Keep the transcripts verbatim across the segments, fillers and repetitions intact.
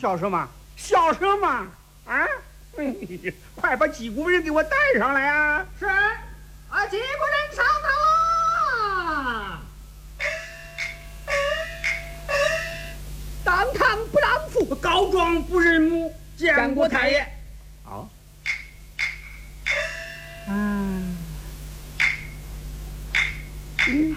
笑什么？笑什么？啊！哎，快把击鼓人给我带上来啊！ 是，啊，击鼓人上堂。当堂不让父， 告状不认母，见过太爷。好。啊。嗯。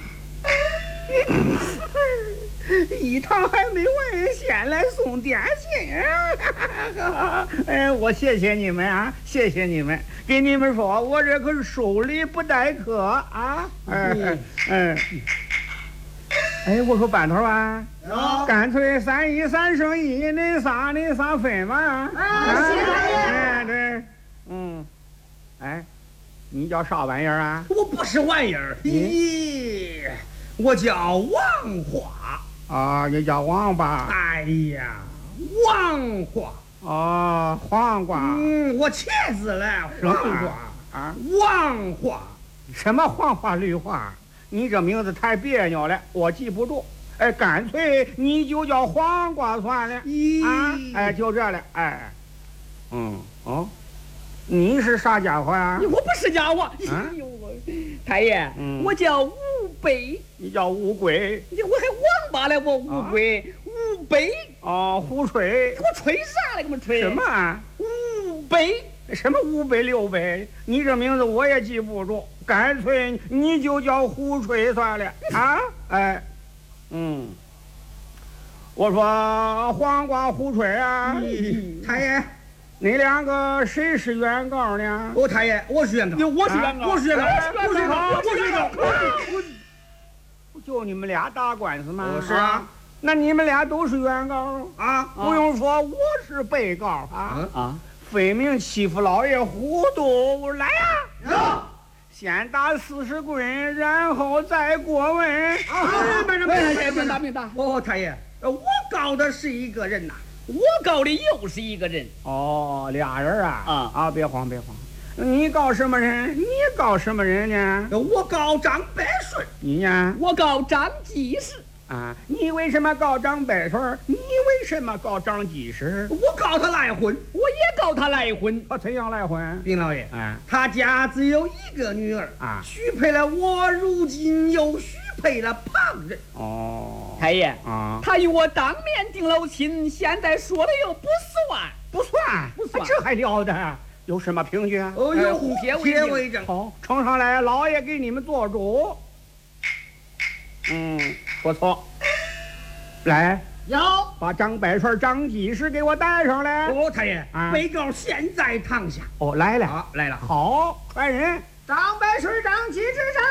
一堂还没完，先来送点心。哎，我谢谢你们啊，谢谢你们。给你们说，我这可是收礼不待客啊。嗯嗯。哎，我说班头啊，干脆三一三生一，恁仨恁仨分嘛。 啊，谢大爷。 哎，对，嗯，哎，你叫啥玩意儿啊？ 我不是玩意儿，咦，我叫王华。 啊，你叫王八？ 哎呀，王华。 哦，黄瓜。 嗯，我茄子了，黄瓜啊， 王华。 什么黄花绿花？你这名字太别扭了，我记不住。哎，干脆你就叫黄瓜算了。 咦， 啊，哎，就这了。哎，嗯，哦，你是啥家伙呀？ 我不是家伙。哎呦，太爷， 嗯、 我叫乌龟。 你叫乌龟？ 我还王八了，我乌龟，乌龟。 哦，胡吹。 给我吹啥了？给我吹什么啊？ 乌龟。 什么五百六百？你这名字我也记不住，干脆你就叫胡吹算了啊！哎，嗯，我说黄瓜胡吹啊， 嗯、太爷， 你两个谁是原告呢？ 我太爷，我是原告， 我是原告， 我是原告，我是原告， 我是原告， 不就你们俩打官司吗？ 是啊， 那你们俩都是原告啊， 不用说，我是被告啊啊。 分明欺负老爷糊涂，来呀、啊！ 啊先打四十棍，然后再过问。 啊！ 别别别打别打！ 哦，太爷，我告的是一个人呐， 我告的又是一个人。 哦，俩人啊！ 啊啊！别慌别慌，你告什么人？你告什么人呢？ 我告张百顺。 你呢？ 我告张技师。 啊！你为什么告张百顺？你为什么告张技师？ 我告他赖婚， 我也告他赖婚。 他怎样赖婚？ 丁老爷， 哎， 他家只有一个女儿啊， 许配了我，如今又许配了旁人。 哦， 太爷啊， 他与我当面定了亲，现在说了又不算， 不算不算， 这还了得？有什么凭据啊？ 哦，有红帖为证。 好，呈上来，老爷给你们做主。嗯，不错。来， 要把张百顺、张技师给我带上来。 哦，太爷， 啊、 被告现在堂下。 哦，来了， 啊，来了。 好，快人， 张百顺、张技师上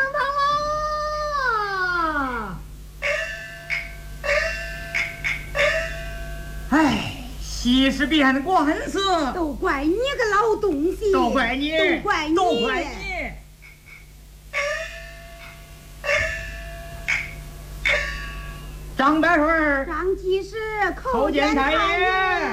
堂了。 哎，西施变官司， 都怪你个老东西， 都怪你， 都怪你， 都怪你。张百顺， 张技师叩见太爷。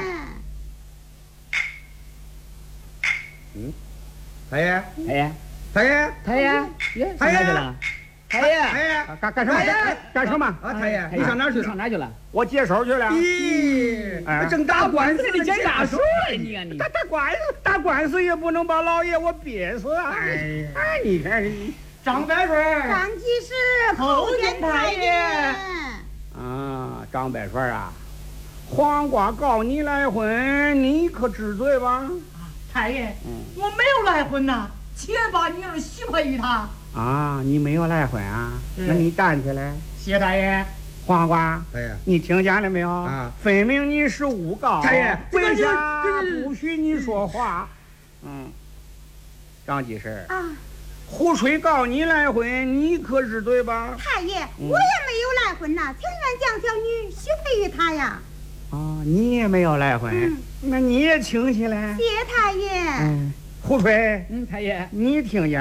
嗯，太爷， 太爷， 太爷， 太爷， 太爷， 太爷， 太爷， 干干什么？干什么？ 啊，太爷，你上哪儿去？ 上哪去了？ 我接手去了。 咦，正打官司你捡大手了，你看你。 打打官司，打官司也不能把老爷我憋死啊！ 哎， 哎，你看， 张百顺， 张技师叩见太爷。 啊，张百顺啊，黄瓜告你赖婚，你可知罪吧？ 太爷， 嗯， 我没有赖婚呐，且把女儿许配于他。 啊，你没有赖婚啊？那你站起来。 谢太爷， 黄瓜， 太爷， 你听见了没有？ 啊， 分明你是诬告。 太爷， 为啥不许你说话？嗯，张技师啊。 胡吹告你赖婚，你可知罪吧？ 太爷，嗯、我也没有赖婚呐，情愿将小女许配于他呀。 哦，你也没有赖婚，嗯、那你也请起来。 谢太爷。 嗯，胡吹， 嗯，太爷， 你听见